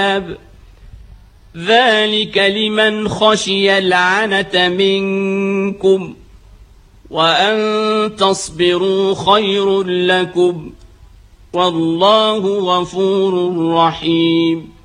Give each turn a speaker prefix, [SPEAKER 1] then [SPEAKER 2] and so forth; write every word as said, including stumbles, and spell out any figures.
[SPEAKER 1] ذلك لمن خشي العنة منكم وأن تصبروا خير لكم والله غفور رحيم.